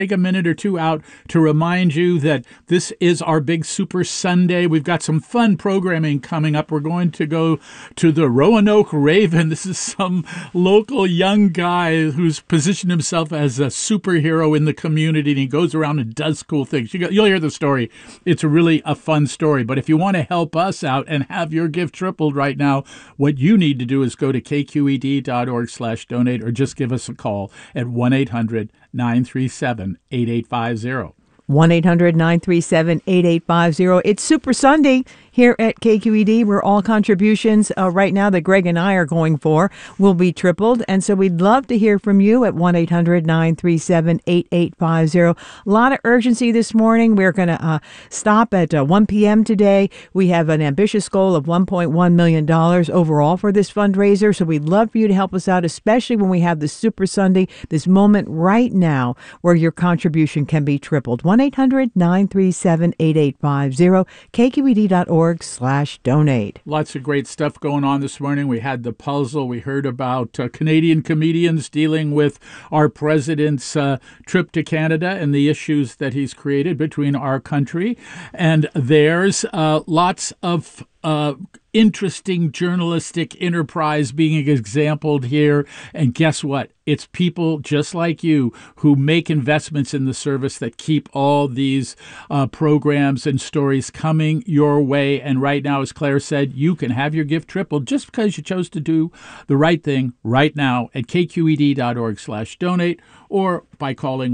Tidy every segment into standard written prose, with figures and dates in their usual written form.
take a minute or two out to remind you that this is our big Super Sunday. We've got some fun programming coming up. We're going to go to the Roanoke Raven. This is some local young guy who's positioned himself as a superhero in the community, and he goes around and does cool things. You'll hear the story. It's really a fun story. But if you want to help us out and have your gift tripled right now, what you need to do is go to kqed.org/donate or just give us a call at 1-800-937-8850. 1-800-937-8850. It's Super Sunday here at KQED, where all contributions right now that Greg and I are going for will be tripled. And so we'd love to hear from you at 1-800-937-8850. A lot of urgency this morning. We're going to stop at 1 p.m. today. We have an ambitious goal of $1.1 million overall for this fundraiser. So we'd love for you to help us out, especially when we have this Super Sunday, this moment right now where your contribution can be tripled. 1-800-937-8850, kqed.org/donate. Lots of great stuff going on this morning. We had the puzzle. We heard about Canadian comedians dealing with our president's trip to Canada and the issues that he's created between our country and theirs. Lots of interesting journalistic enterprise being exampled here. And guess what? It's people just like you who make investments in the service that keep all these programs and stories coming your way. And right now, as Claire said, you can have your gift tripled just because you chose to do the right thing right now at kqed.org/donate or by calling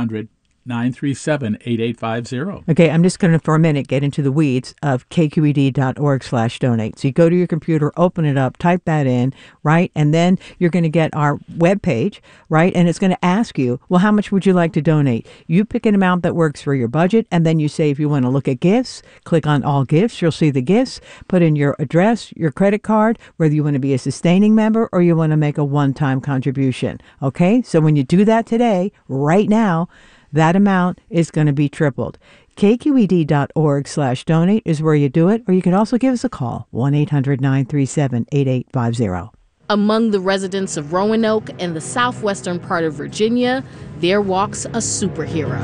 1-800-937-8850. Okay, I'm just going to, for a minute, get into the weeds of kqed.org/donate. So you go to your computer, open it up, type that in, right? And then you're going to get our webpage, right? And it's going to ask you, well, how much would you like to donate? You pick an amount that works for your budget, and then you say if you want to look at gifts, click on all gifts. You'll see the gifts, put in your address, your credit card, whether you want to be a sustaining member or you want to make a one-time contribution. Okay, so when you do that today, right now, that amount is going to be tripled. kqed.org/donate is where you do it, or you can also give us a call, 1-800-937-8850. Among the residents of Roanoke and the southwestern part of Virginia, there walks a superhero.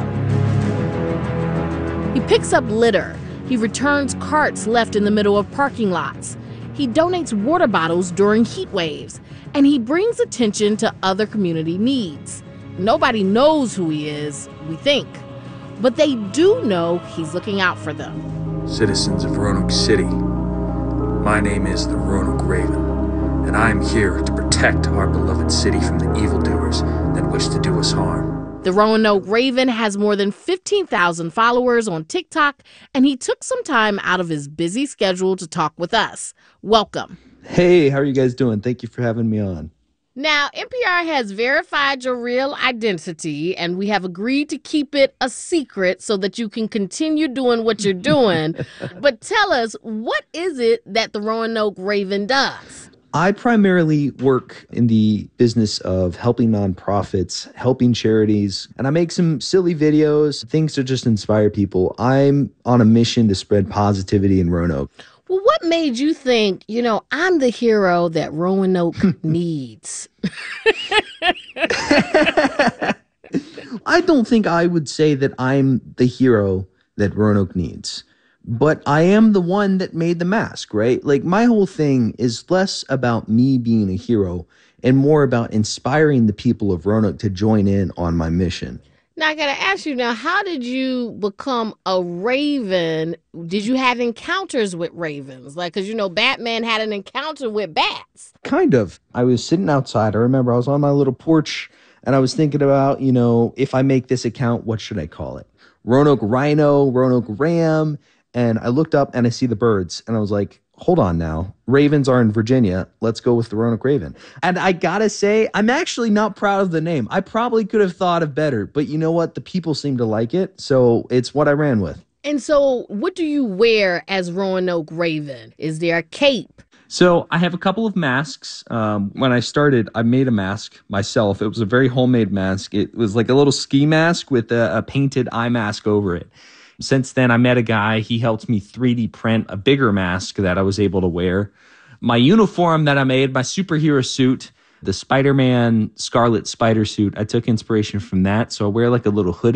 He picks up litter. He returns carts left in the middle of parking lots. He donates water bottles during heat waves, and he brings attention to other community needs. Nobody knows who he is, we think, but they do know he's looking out for them. Citizens of Roanoke City, my name is the Roanoke Raven, and I am here to protect our beloved city from the evildoers that wish to do us harm. The Roanoke Raven has more than 15,000 followers on TikTok, and he took some time out of his busy schedule to talk with us. Welcome. Hey, how are you guys doing? Thank you for having me on. Now, NPR has verified your real identity, and we have agreed to keep it a secret so that you can continue doing what you're doing. But tell us, what is it that the Roanoke Raven does? I primarily work in the business of helping nonprofits, helping charities, and I make some silly videos, things to just inspire people. I'm on a mission to spread positivity in Roanoke. Well, what made you think, I'm the hero that Roanoke needs? I don't think I would say that I'm the hero that Roanoke needs, but I am the one that made the mask, right? Like, my whole thing is less about me being a hero and more about inspiring the people of Roanoke to join in on my mission. Now, I got to ask you now, how did you become a raven? Did you have encounters with ravens? Because, Batman had an encounter with bats. Kind of. I was sitting outside. I remember I was on my little porch and I was thinking about, if I make this account, what should I call it? Roanoke Rhino, Roanoke Ram. And I looked up and I see the birds and I was like, hold on now. Ravens are in Virginia. Let's go with the Roanoke Raven. And I gotta say, I'm actually not proud of the name. I probably could have thought of better, but you know what? The people seem to like it, so it's what I ran with. And so what do you wear as Roanoke Raven? Is there a cape? So I have a couple of masks. When I started, I made a mask myself. It was a very homemade mask. It was like a little ski mask with a painted eye mask over it. Since then, I met a guy. He helped me 3D print a bigger mask that I was able to wear. My uniform that I made, my superhero suit, The Spider-Man Scarlet Spider suit, I took inspiration from that. So I wear like a little hoodie